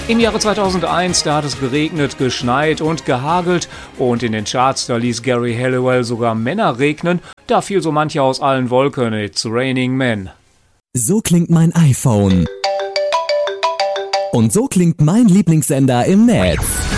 Im Jahre 2001, da hat es geregnet, geschneit und gehagelt und in den Charts, da ließ Gary Halliwell sogar Männer regnen, da fiel so mancher aus allen Wolken, It's Raining Men. So klingt mein iPhone. Und so klingt mein Lieblingssender im Netz.